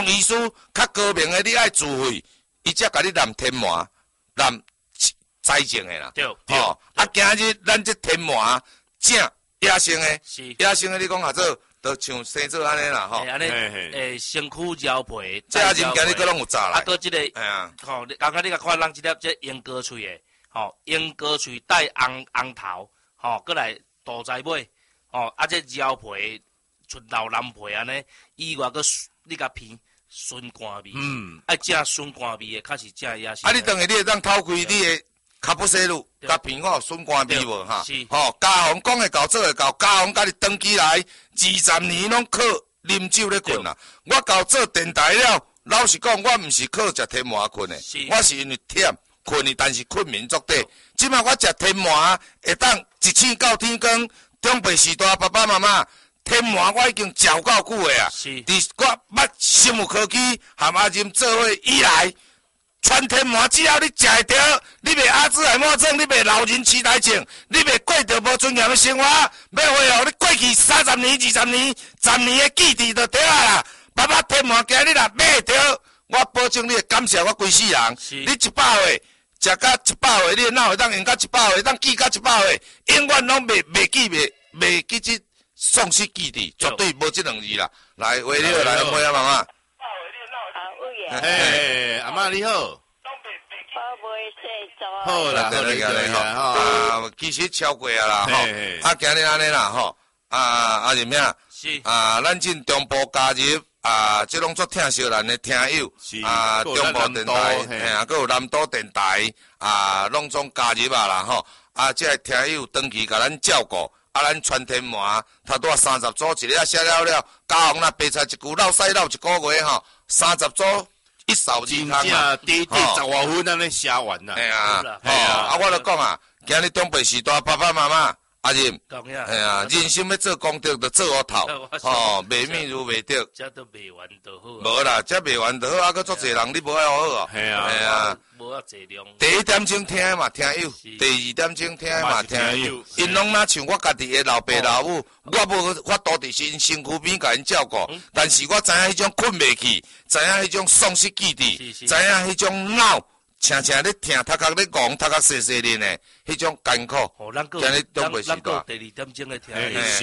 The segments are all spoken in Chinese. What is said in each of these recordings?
医师较高明的，你爱自费，伊才甲你染天麻，染栽种的啦。 对。 今日咱这天麻正野生的， 是野生的，你讲下做，就像生做安尼啦，吼。 安尼，身躯焦皮， 这人今日佫拢有炸来。 啊，佫即个，吼，刚刚你甲看咱即粒这鹰哥喙的，吼，鹰哥喙带红头，吼，佫来大仔尾，吼，啊，这焦皮出老蓝皮安尼，以外佫你甲片顺寒味，爱正顺寒味的，较是正野生。 啊，你等下你会当偷开你的卡布西鲁，甲片我顺寒味无哈？ 是。 吼，家红讲会到做会到，家红甲你登起来，20年拢靠啉酒咧困啦。我到做电台了，老实讲，我毋是靠食天麻困的，我是因为忝困的，但是困眠足底。即摆我食天麻会当一醒到天光，长辈时代爸爸妈妈。天麻我已经嚼够久的啊！伫我捌生物科技含阿金做伙以来，全天麻只要你食会着，你袂阿兹海默症，你袂老人痴呆症，你袂过着无尊严的生活，要会哦，你过去30年、20年、10年的记忆就对啊啦！爸爸天麻今日若买着，我保证你会感谢我规世人。你100岁食到100岁，你的脑会当用到100岁，当记到100岁，永远拢袂记这。丧失记忆，绝对无这2字啦！来，话你好，来，妹啊，妈妈。 阿妈你好。好啦，好啦，其实超过啊啦，吼，今日安尼啦，吼，阿任兄， 是， 咱进中部加入，这拢做听小咱的听友，中部电台，佫有南都电台，拢总加入啦，吼，这听友长期甲咱照顾。咱全天麻，头拄30组，一个写了，家红啦，白菜一句，老西老1个月吼，30组一扫而空啊！ 第10外分安尼写完啦。 我就讲啊，今日长辈时代，爸爸妈妈。阿任，人生要做功德，就做好头，卖米如卖德。 这都卖完就好。 无啦，这卖完就好，佫足侪人，你无爱好哦。 无啊侪量。 第1点钟听嘛，听友；第2点钟听嘛，听友。因拢若像我家己的老爸老母，我无法度伫身躯边甲因照顾，但是我知影迄种困袂去，知影迄种丧失记忆，知影迄种脑。常常咧听，头壳咧戆，头壳细细练的，迄种艰苦。今日都袂时代。 第2点钟咧听，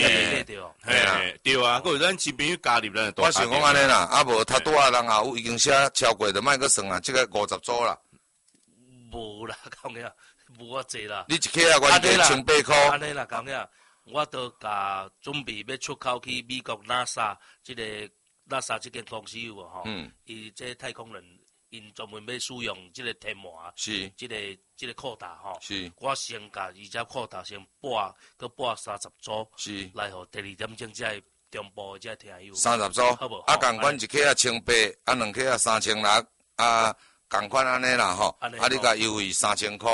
对啊，佫有咱新朋友加入咱。 我想讲安尼啦，无头拄人也有已经写超过，就莫佫算啦，这个50组啦。 无啦，讲呀，无我济啦。 你一客啊，原价18块。 安尼啦，讲呀，我都甲准备要出口去美国 NASA 这个 NASA 这间公司有无吼？伊这太空人。因专门要使用这个天麻， 是这个扩大吼， 是， 我先甲伊只扩大先拨30组， 是， 来互第2点钟才中部才听友 30组， 好无？ 共款一客1800，2客3600，共款安尼啦吼，你甲优惠3000块，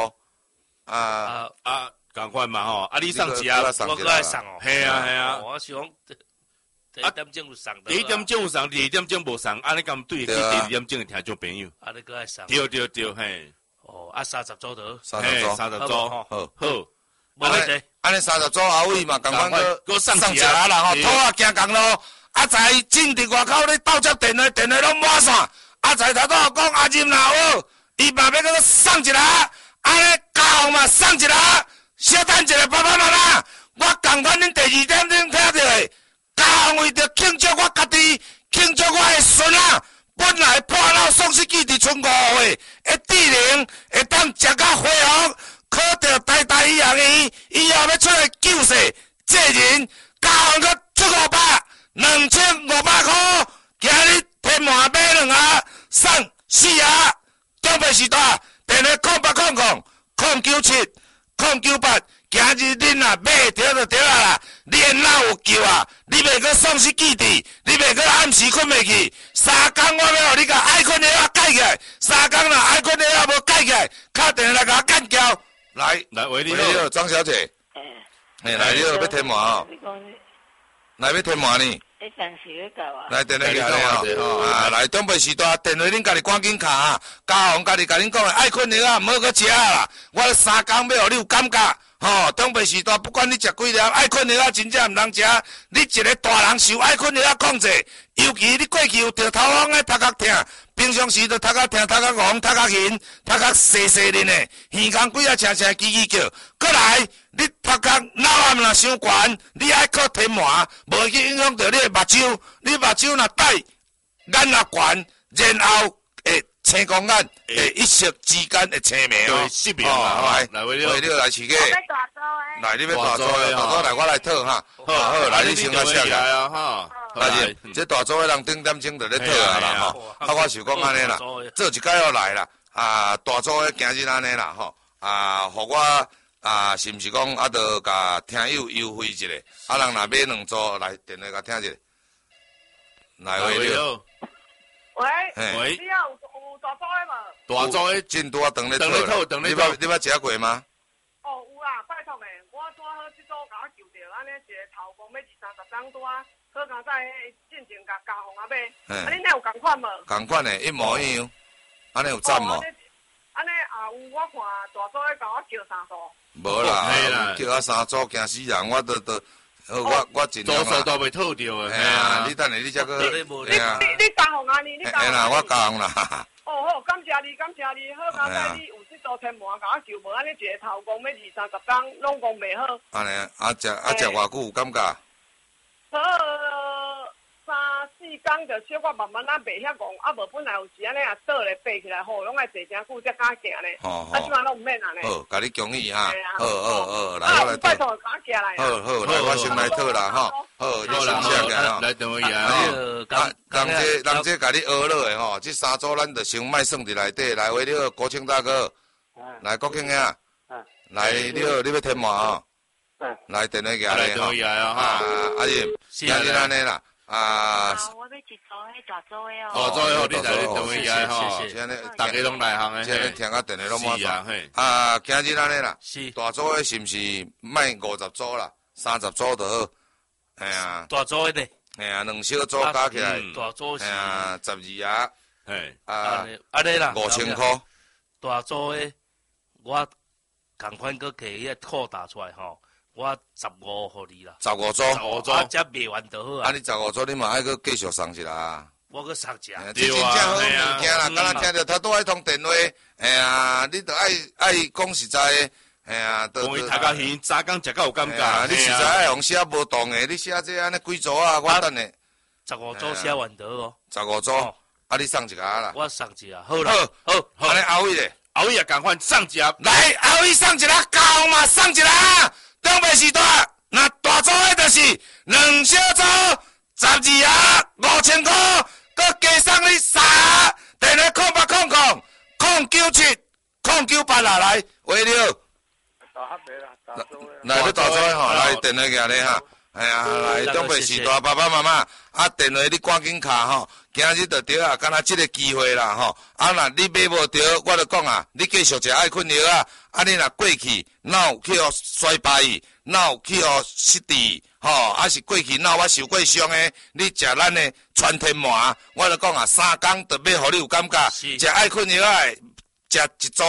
共款嘛吼，你送一我搁爱送哦， 系啊， 我想。第1点钟有送， 第1点钟有送，第2点钟无送，安尼咁对，第2点钟的听众朋友， 安尼搁爱送， 对，嘿， 哦，30组得 ，30组， 好， 无问题，安尼30组后尾嘛，共款搁送一下啦吼，拖啊行公路，阿财正伫外口咧斗接电话拢满线，阿财头拄讲阿任啦好，伊嘛要搁送一下，安尼家红嘛送一下，小等一下爸爸妈妈，我共款恁第2点钟听着。家红为着庆祝我家己，庆祝我的孙仔，本来破脑丧失记忆，剩5岁，会智能，会当食到恢复，考到台医学院，以后要出来救世，这人家红佮出500，2500块，今日天麻买2盒，送4盒，长辈时代，电话0800-097-098。今日恁啊买着就对啊啦，你的脑有救啊，你袂阁丧失记忆，你袂阁暗时困袂去。3工我要互你甲爱困的话解起来，3工若爱困的话无解起来，敲电话来甲我干掉。来， 喂，你好， 张小姐。来，你好，要天麻哦。来要天麻呢？ 你暂时要到啊？ 来，电话给你哦。来，长辈时代，电话恁家己赶紧敲啊。家红家己甲恁讲的，爱困的话唔好阁食啦。我3工要互你有感觉。 吼，东北时代不管你食几粒，爱困药真正毋通食。你一个大人受爱困药控制，尤其你过去有着头风的头壳痛，平常时就头壳痛、头壳黄、头壳晕、头壳细细嫩的，耳孔鬼啊声声叽叽叫。过来，你头壳脑暗若伤悬，你爱靠天麻，无去影响到你的目睭。你目睭若戴眼若悬，然后会青光眼，会一色之间会青明哦。 失明啊！来，为了来饲鸡。来，你要大组的，大组来，我来套哈。好，来你先来写啊哈。 来，这大组的人顶点钟就咧套啊啦吼。啊，我想讲安尼啦，做一届要来啦。啊，大组的今日安尼啦吼。啊，互我是毋是讲着甲听友优惠一下？人若买2组来电话甲听一下。来，喂了。 喂，你有大组的无？ 大组的进拄啊，等咧套。你捌食过吗？ 哦，有啦，拜托诶，我拄好即组甲我救着，安尼一个头公要20-30张拄啊，好佳在进前甲加红啊买。啊，恁遐有共款无？ 共款诶，一模一样。安尼有赞无？ 安尼也有，我看大组的甲我叫3组。 无啦，叫我3组惊死人，我我尽量啦。 左手都袂套着诶。 嘿啊，你等下你才个。 你加红啊你加红。 嘿啦，我加红啦。 哦好，感谢你，好佳在你有即组天麻甲我救，无安尼一个头公要20-30张，拢讲袂好。 安尼食偌久有感觉？ 好3-4天就小可慢慢袂遐戆，无本来有时安尼也倒咧爬起来，吼，拢爱坐真久才敢行咧。即摆拢毋免安尼。好， 甲你恭喜哈。好，来我来拜托敢行来。 好，来我先来套啦吼。好，你先下个吼。 来等我一下吼。 人这甲你学落的吼，这3组咱就先莫算伫内底。来，为了国庆大哥，来国庆啊，来你好，你要天麻吼。来电话行咧吼。阿姨，今日安尼啦。 我要一组迄大组的哦。 大组的，你来等我一下吼。 现在大家拢来行诶。 现在听个电话拢满啊。 今日安尼啦。大组的是毋是卖50组啦？30组就好。系啊。 大组的呢？ 系啊，2小组加起来。 大组是。 啊，12啊。 嘿。 安尼啦。 5000块。 大组的，我共款搁摕迄个扣打出来吼。我15互你啦 ，15组， 啊，才卖完就好啊。 啊，你15组，你嘛爱搁继续送一啦。 我搁送一下。 这真正好物件啦，敢若听着他拄爱通电话，哎呀，你着爱讲实在的，哎呀， 讲伊读到鱼，早工食到有感觉。 你实在爱用写无动的，你写这安尼几组啊？我等下。 15组写完得哦。 15组，啊，你送一个啦。 我送一个，好啦，好， 安尼后位咧， 后位也共款送一个。 来，后位送一个，高嘛送一个。东北时代，那大组的就是2小组，12啊，5000块，搁加送你3，电话0800-097-098来，喂了。来，你大组的吼，来电话行咧哈。哎呀，来东北时代爸爸妈妈，啊电话你赶紧卡吼，今日就对啊，敢若即个机会啦吼。啊若你买无着，我就讲啊，你继续食爱困药啊。啊你若过去脑去互衰败，脑去互失智，吼，啊是过去脑我受过伤的，你食咱的全天麻，我就讲啊，3工就要互你有感觉。食爱困药啊，食一组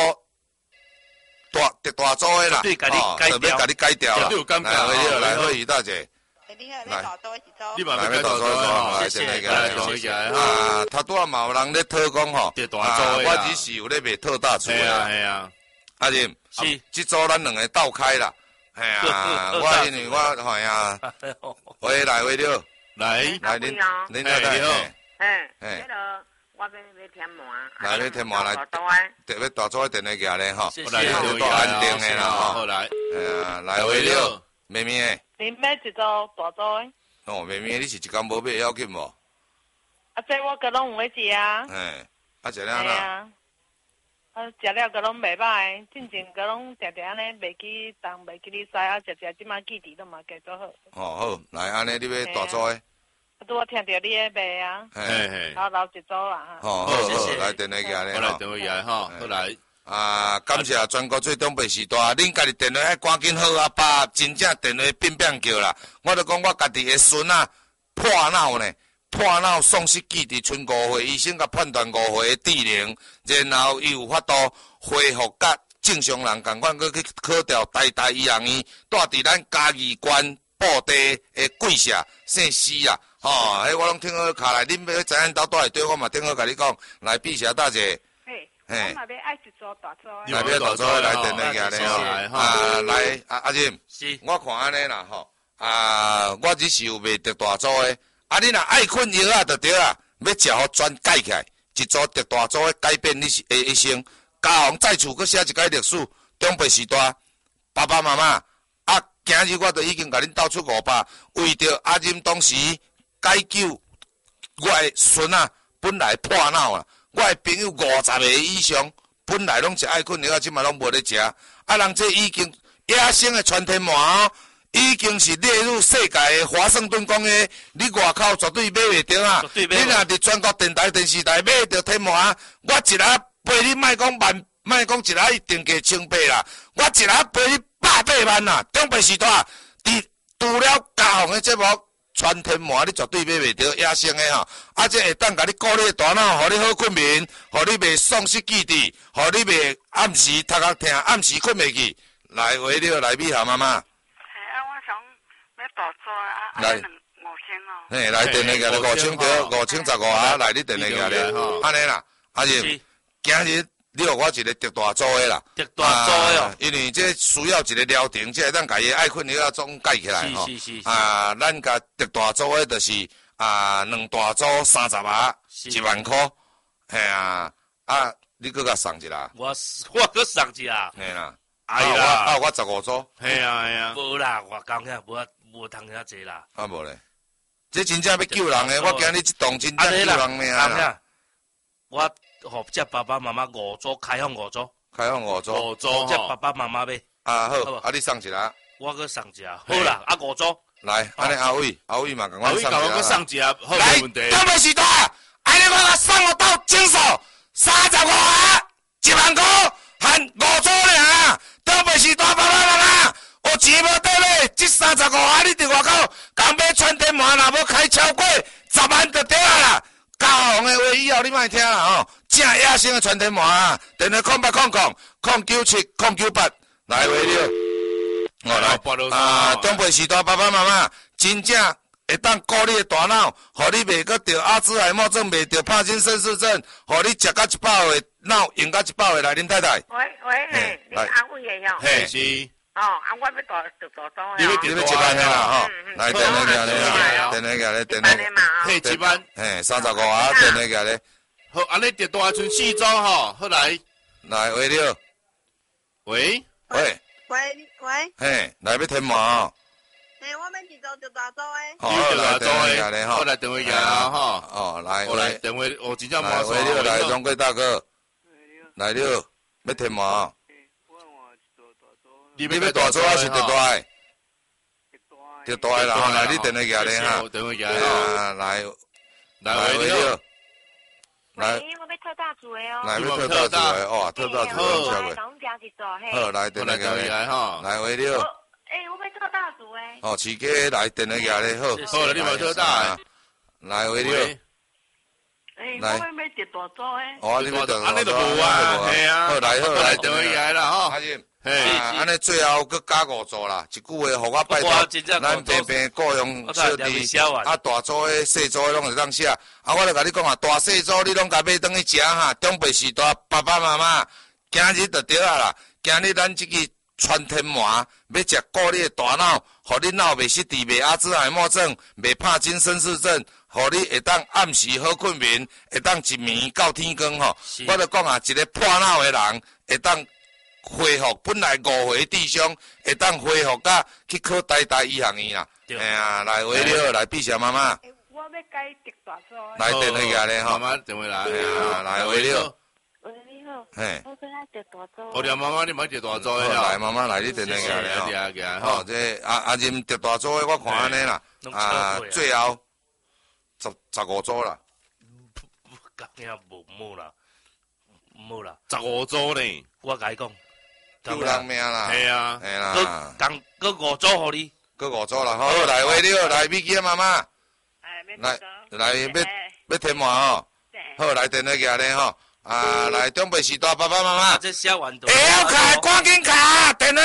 大组的啦，哦，就要甲你改掉啦。来，欢迎大姐。 你好，来大组一组。 你嘛要大组吼， 来，电话起来。啊，他拄仔嘛有人咧讨讲吼，我只是有咧卖套大厝的。 系啊。 阿仁，是，即组咱2个斗开啦。系啊，我因为我系啊，喂来喂了，来恁来好。迄个我要天麻。 来，要天麻来，特别大组的电话寄咧吼， 来多安定的啦吼。 来， 来喂了，妹妹。 你买一组大组的。 哦，妹妹，你是一工无买要紧无？ 啊，这我个拢有咧食啊。 啊，食了啦。 食了个拢袂歹，进前个拢定定安尼袂记动，袂记你使啊，食即马记忆都嘛加做好。 哦好，来安尼你要大组的。 拄我听到你咧卖啊。留一组啦。 好，来电话寄咧。 我来电话寄吼，好来。 啊，感谢全国最东北时代，恁家己电话爱赶紧好啊，爸，真正电话变叫啦。我就讲我家己的孙啊，破脑呢。破脑丧失记忆，剩5岁，医生甲判断5岁的智能，然后伊有法度恢复甲正常人共款，佮去考调台大医学院，住伫咱嘉义县布地的贵社姓施啊，吼，迄我拢听好卡来，恁要知影兜住会对，我嘛听好甲你讲，来碧霞大姐。 嘿，我嘛要爱一组大组的。 来要大组的来电来个咧吼，啊来阿任，我看安尼啦吼，我只是有卖特大组的，你若爱困药啊就对啊，要食好全改起来，一组特大组的改变你一生。家宏在厝，佮写一解历史，长辈时代，爸爸妈妈，今日我就已经甲恁斗出500，为着阿任当时解救我的孙啊，本来破脑啦，我的朋友50个以上，本来拢是爱困药，即嘛拢无咧食，人这已经野生的传天麻，已经是列入世界的华盛顿公约，你外口绝对买袂着啊！你若伫全国电台、电视台买着天麻，我一日陪你莫讲万，莫讲一日一定价1,800啦，我一日陪你180万啦。长辈时代，除了家宏的节目传天麻，你绝对买袂着野生的吼，这会当甲你顾你大脑，互你好困眠，互你袂丧失记忆，互你袂暗时头壳疼，暗时困袂去。来，为了来美霞妈妈。 我想要大组啊， 来 5,000哦。 嘿，来电话个5,000着5,015啊，来你电话个咧，安尼啦，阿任，今日你互我一个特大组的啦， 特大组的哦， 因为这需要一个疗程，这咱家己爱困药总改起来吼，咱甲特大组的就是2大组30啊，1万块，嘿你搁甲送一啦， 我搁送一啦， 嘿啦。 哎呀， 我15组， 系啊， 无啦，我讲遐无通遐济啦， 无咧，这真正要救人诶，我今日这栋真正救人命啦。 我互这爸爸妈妈5组开放5组， 开放5组， 这爸爸妈妈买。 好，你送一啦， 我搁送一下，好啦，5组。 来，安尼阿伟嘛，共我送一下。我送一下，好没问题。来，准备时代，安尼我甲送我到整数35啊，1万块，含5组尔。准备时代，爸爸妈妈，有钱无得咧，这35啊，你伫外口共买传天麻，若无开超过10万就对啦。家宏的话以后你莫听啦吼，正野生的传天麻，电话0800097098，来为了，来长辈时代，爸爸妈妈真正会当顾你的大脑，互你袂搁得阿兹海默症，袂得帕金森氏症，互你食到100岁，脑用到100岁来，恁太太。 喂，你安慰的哟。 嘿， 是。 我要大组的。 你要 1万啦吼，来电话个咧，电话。 嘿，1万。 嘿，35啊，电话个咧。 好，安尼特大剩4组吼，好来。 来，喂了。 喂。 嘿，来要天麻哦。 我们一组就大组诶。 好，来电话个咧吼。 好来电话个啦吼。 哦，来， 我来电话，我真正冇错。 来，来，钟贵大哥。来了，要天麻。你要大组还是特大诶？特大诶啦，吼，来你电话个咧哈。 电话个来为了。来， 我要特大组诶哦。 来要特大组诶，哇，特大组拢超过。好，来电话个咧，来为了。 我要特大组诶。 哦，市街来电话个咧，好。 好，你冇特大。 来为了。 我要买特大组诶。 哦，你要特大组。 安尼就无啊，系啊。 好，来电话个啦吼。 安尼最后佮加5组啦，一句话，互我拜托，咱平平雇佣小弟，大组的、细组的拢会当写。我就甲你讲啊，大细组你拢甲买转去食哈，长辈时代爸爸妈妈，今日就对啊啦。今日咱这个传天麻，要食顾你的大脑，互你脑袂失智，袂阿兹海默症，袂帕金森氏症，互你会当暗时好困眠，会当一暝到天光吼。我就讲啊，一个破脑的人会当。恢复本来5岁弟兄会当恢复甲去考台大医学院啦。哎呀，来为了来碧霞妈妈。 我要改特大组。 来电话个咧吼。 妈妈电话来。 来为了。 喂，你好。 嘿。 我要来特大组。 我哋妈妈你买特大组的来妈妈来你电话个咧吼。这阿任特大组的我看安尼啦。最后15组啦。 讲遐无啦。冇啦 ，15组呢？ 我甲你讲， 救人命啦！ 系啊， 系啦。 搁5组互你， 搁5组啦，好来为了来美姬妈妈，来要天麻吼，好来电话个咧吼， 来中北时代爸爸妈妈， 这写完都。 会晓卡赶紧卡，电话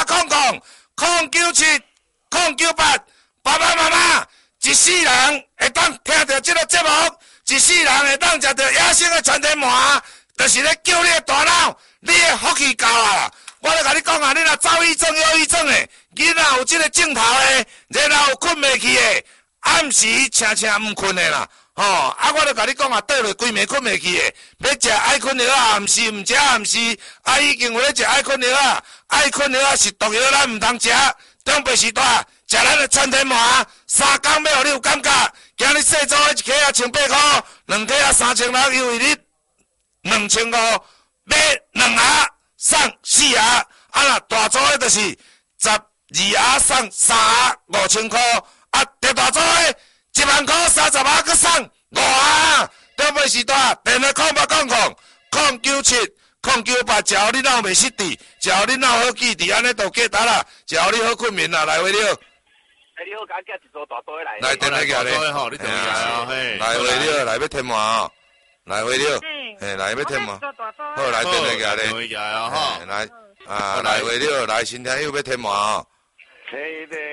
08000978，爸爸妈妈，一世人会当听到这个节目，一世人会当食到野生的全天麻，就是咧叫你的大脑，你的福气到啊！我咧甲你讲啊，你若躁郁症、忧郁症的，囡仔有这个镜头的，然后有困袂去的，暗时请毋困的啦。我咧甲你讲啊，倒落规暝困袂去的，要食爱困药啊，毋是毋食，毋是，已经有咧食爱困药啊，爱困药啊是毒药，咱毋通食。中北时代食咱的全天麻，3工要互你有感觉。今日细组一克啊1,800块，2克啊3,600，优惠你2,500，买2盒送4盒，若大组的就是12盒送3盒5,000块，特大组的1万块30盒搁送5盒。中北时代电话0800097098，只要你脑袂失智，只要你脑好记忆，安尼就简单啦，只要你好困眠啦，来回了。 你好，甲寄一组大堆来。 来电话寄咧， 吼，你电话寄啊，嘿。 来回了，来要添麻哦，来回了，嘿，来要添麻。好，来电话寄咧， 电话寄啊，哈。 来来回了，来新听友要添麻哦。 迄个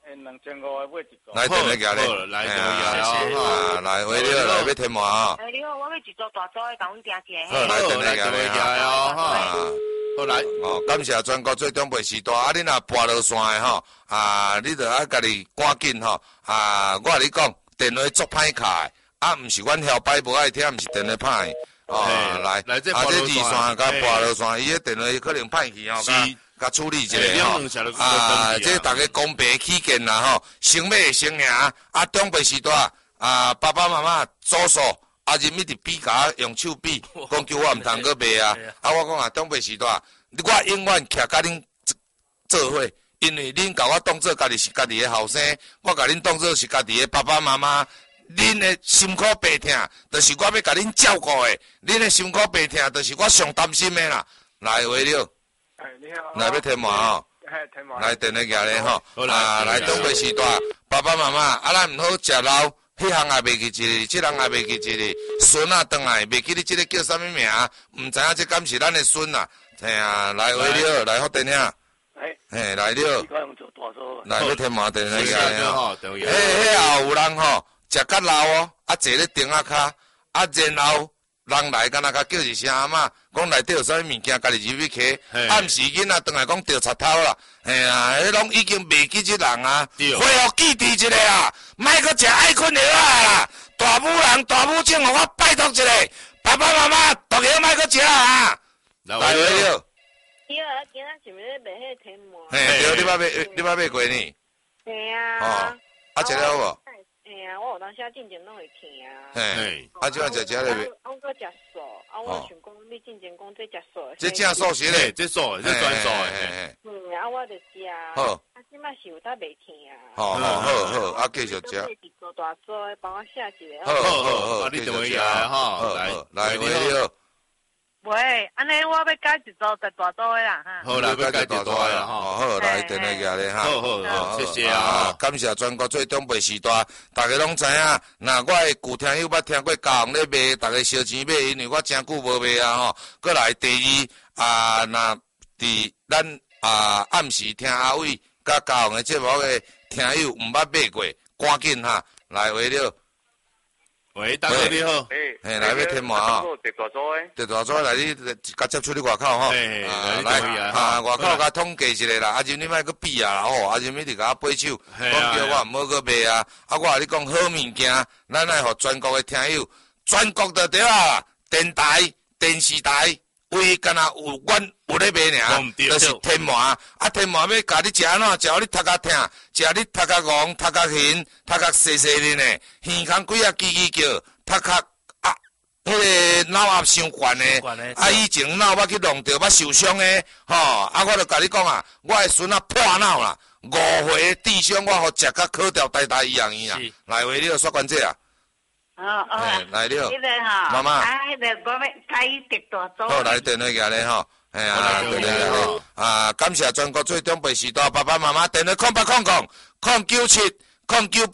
2,500买一组。 来电话寄咧， 来电话寄啊， 来回了，来要添麻哦。 你好，我要一组大组的，甲阮订一好，来电话寄咧， 好来， 感谢全国最中北时代，你若跋落线的吼，你着爱家己赶紧吼，我甲你讲，电话足歹卡的，毋是阮晓摆无爱听，毋是电话歹的，来，这二线甲跋落线，伊个电话可能歹去吼，甲处理一下吼，这大家公平起见啦吼，生买生赢，中北时代，爸爸妈妈祖数。人咪伫比甲用手比，讲叫我毋通搁卖啊！我讲中北时代，我永远徛甲恁做伙，因为恁甲我当做家己是家己的后生，我甲恁当做是家己的爸爸妈妈。恁的辛苦白疼，就是我要甲恁照顾的；恁的辛苦白疼，就是我上担心的啦。来，话了， 你好， 来要添麻吼，来电话寄咧吼，来中北时代，爸爸妈妈，咱毋好食老。迄项也袂记一个，即项也袂记一个，孙仔转来袂记你即个叫啥物名，毋知影即敢是咱的孙啊？嘿啊，来话了，来发电话，嘿来了，来要添麻电话寄咧吼，迄后有人吼食较老哦，坐咧顶仔骹，然后人来敢若甲叫一声阿嬷，讲内底有啥物物件，家己入去摕，暗时囡仔转来讲掉贼头啦。嘿啊，迄拢已经袂记即人啊，恢复记忆一个啊，莫搁食爱困药啊！大母人、大母亲，互我拜托一个，爸爸妈妈，毒药莫搁食啊！来话了。 对啊，今仔是毋是咧卖迄天麻？ 嘿，对，你捌买过呢？ 嘿啊。 食了无？ 嘿啊，我有当时进前拢会听啊。 嘿，即摆食咧袂？ 我搁食素，我想讲你进前讲这食素。 这正素食咧， 这素，这专素诶。 我就食。 好。 即摆是有得袂听啊。 好，继续食。 做大做的，帮我写一个。 好，你电话寄来哈， 来话了。 喂，安尼我要改一组在大组的啦哈。 好啦，要改一组啦哈。 好，来电话寄咧哈。 好，谢谢啊。 感谢全国最中北时代，大家拢知影。那我的旧听友捌听过嘉宏咧卖，大家烧钱买，因为我真久无卖啊吼。过来第二那伫咱暗时听阿伟甲嘉宏的节目的听友毋捌买过，赶紧哈来话了。 喂，大哥你好， 嘿，来要添麻啊！地大组来，你甲接出去外口吼，来外口甲统计一下啦。阿仁你莫搁比啊，吼，阿仁你伫甲我背手，讲叫我毋好搁卖啊。我甲你讲好物件，咱爱互全国的听友，全国就对啊，电台、电视台，唯干那有阮有咧卖尔，就是天麻。天麻要甲你食安怎？食你头壳疼，食你头壳戆、头壳晕、头壳细细哩呢，耳孔几啊叽叽叫，头壳迄个脑压伤悬的，以前脑捌去弄着，捌受伤的，我就甲你讲啊，我的孙破脑啦，5岁智商我互食甲考掉呆一样啊，来话你就煞关这啊。来了，妈妈， 迄个我要改特大组。 好，来电话寄咧吼，哎呀，电话寄咧感谢全国最中北时代爸爸妈妈电话0800097098，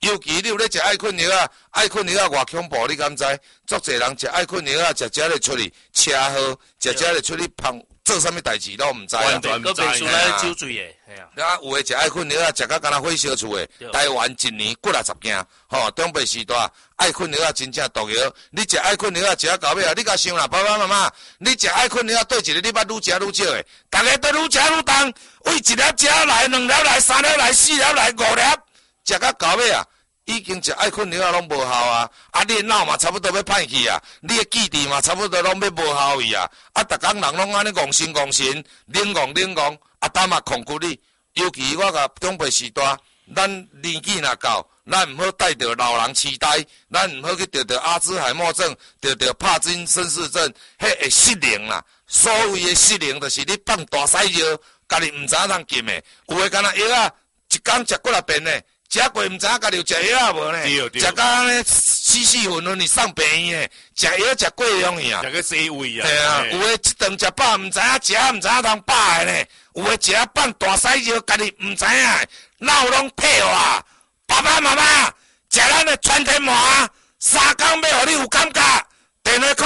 尤其你有咧食爱困药啊，爱困药啊偌恐怖，你敢知？足侪人食爱困药啊，食咧出去车祸，食咧出去碰做啥物代志都毋知啊。 完全毋知。 酒醉诶，系啊。 啊，有诶食爱困药啊，食到敢若火烧厝诶。台湾一年几60件，吼，中北时代爱困药啊，真正毒药。你食爱困药啊，食到到尾啊，你甲想啦，爸爸妈妈，你食爱困药啊，对一个你捌愈食愈少诶，逐个都愈食愈重，为一粒食来，两粒来，三粒来，四粒来，五粒，食到到尾啊。已经食爱困药啊，拢无效啊！啊，你脑嘛差不多要歹去啊，你的记忆嘛差不多拢要无效去啊！啊，逐工人拢安尼戆神戆神，冷戆，啊，胆嘛控制你。尤其我甲长辈时代，咱年纪若到，咱毋好带着老人痴呆，咱毋好去得阿兹海默症，得帕金森氏症，迄会失灵啦。所谓的失灵，就是你放大屎药，家己毋知影通禁的，有诶敢若药啊，一工食几啊遍呢？食过毋知影家己有食药啊无呢？食到安尼死混去上病院诶，食药食过量去啊！ 食个洗胃啊！ 系啊，有诶一顿食饱，毋知影食毋知影通饱诶呢？有诶食啊放大屎药，家己毋知影，脑拢退啊！爸爸妈妈，食咱诶全天麻，3工要互你有感觉。电话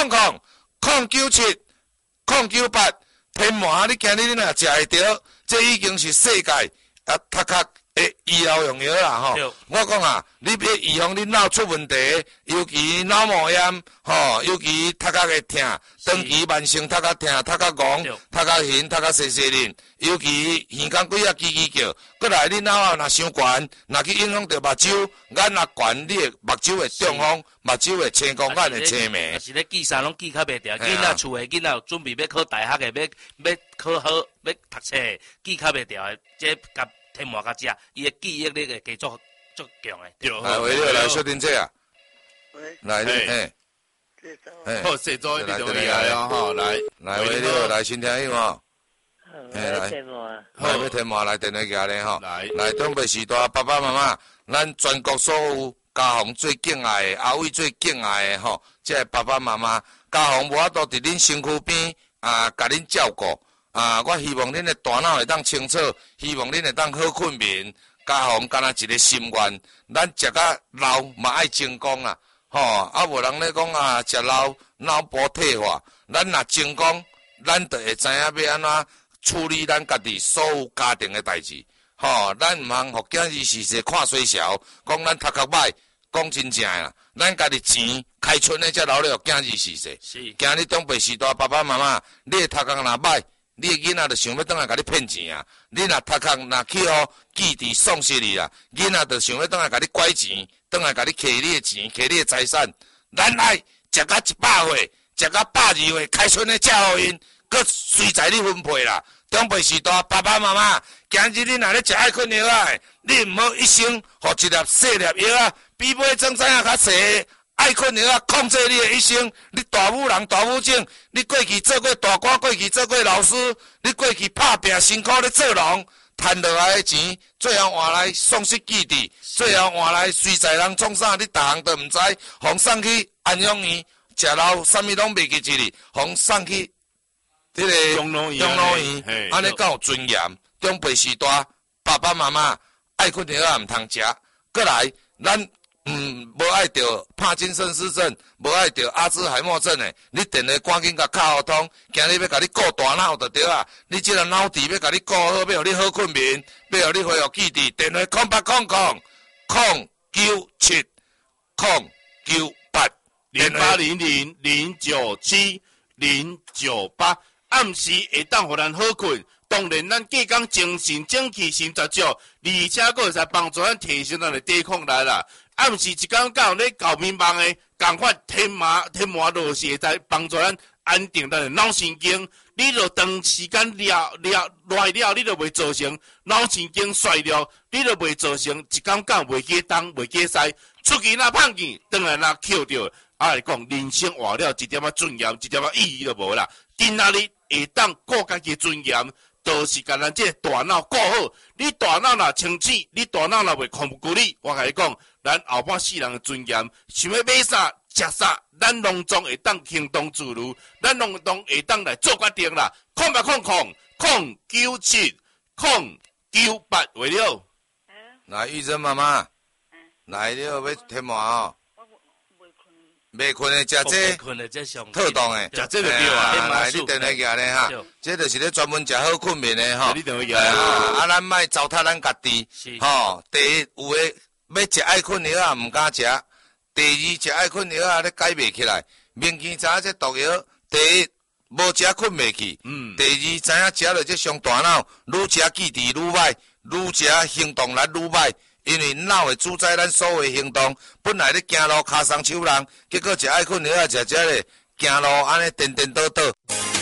097-098天麻，你今日你若食会着，这已经是世界啊头壳。医疗用药啦吼，我讲啊，你要预防你脑出问题，尤其脑膜炎吼，尤其头壳会痛，长期慢性头壳痛、头壳戆、头壳晕、头壳细灵，尤其耳孔鬼啊叽叫，过来你脑啊若伤悬，若去影响到目睭，眼若悬，你的目睭会中风，目睭会青光，眼会青眉。 是咧记啥拢记较袂掉，囡仔厝诶囡仔准备要考大学诶，要考好要读册，记较袂掉诶，这甲。天麻甲食，伊诶记忆力会加足强诶。 来，喂，你来小丁姐啊。 喂。 来，嘿。 好，谢座你终于来哦，吼，来， 喂，你好，来先听伊吼。 来天麻。 来，要天麻来电话家咧吼。 来， 长辈时代爸爸妈妈，咱全国所有家父最敬爱诶，阿伟最敬爱诶吼，即爸爸妈妈，家父无法度伫恁身躯边啊，甲恁照顾。我希望恁的大脑会当清楚，希望恁会当好困眠。家父干那一个心愿，咱食到老嘛爱成功啦，吼！啊，无人咧讲啊，食老脑部退化，咱若成功，咱就会知影要安怎处理咱家己所有家庭的代志，吼！咱毋通互囝儿时时看衰潲，讲咱头壳歹，讲真正啦，咱家己钱开春的才留咧互囝儿时时。是。今日长辈时代，爸爸妈妈，你的头壳若歹。你的囡仔就想要倒来甲你骗钱啊！你若头壳若去互记忆丧失去啊，囡仔就想要倒来甲你拐钱，倒来甲你摕你的钱，摕你的财产。咱爱食到100岁，食到120岁，开春的才互因，搁随在你分配啦。长辈时代，爸爸妈妈，今日你若咧食爱困药啊，你毋好一生互一粒细粒药啊，比买装怎样较济。爱困药啊，控制你的一生。你大母人、大母种，你过去做过大官，过去做过老师，你过去打拼辛苦咧做农，赚落来的钱，最后换来丧失记忆，最后换来随在人创啥，你逐项都毋知，互送去安养院，食老啥物拢袂记一哩，互送去迄个养老院，安尼才有尊严。长辈时代，爸爸妈妈爱困药啊，毋通食。过来，咱。无爱着帕金森氏症，无爱着阿兹海默症诶，你电话赶紧甲敲通，今日要甲你顾大脑就对啊！你即个脑池要甲你顾好，要互你好困眠，要互你恢复记忆。电话 0800097098，暗时会当互咱好困。当然，咱隔工精神整气神十足，而且佫会使帮助咱提升咱的抵抗力啦。暗时一工到咧搞眠梦的，共款天麻落是会使帮助咱安定咱的脑神经。你若长时间赖了，你就袂造成脑神经衰弱，你就袂造成一工到袂记东袂记西，出去若胖见，当然若扣着。来讲，人生活了一点仔尊严，一点仔意义都无啦。今仔日会当顾家己尊严。就是甲咱这大脑顾好，你大脑若清醒，你大脑若袂控制你，我甲你讲，咱后半世人的尊严，想要买啥食啥，咱拢总会当行动自如，咱拢会当来做决定啦。0800097098为了。 来，玉珍妈妈。 来了要添麻哦。未困的食这困的这上特动的， 食这就对啊。 来，你电话举咧哈，这就是咧专门食好困眠的吼。 你电话举咧哈， 啊，咱莫糟蹋咱家己。吼，第一有诶要食爱困药啊，毋敢食；第二食爱困药啊，咧改袂起来。明见知影这毒药，第一无食困袂去，第二知影食了这伤大脑，愈食记忆力愈歹，愈食行动力愈歹。因为脑会主宰咱所有行动，本来咧行路骹松手人，结果食爱困药啊，食咧行路安尼颠颠倒倒。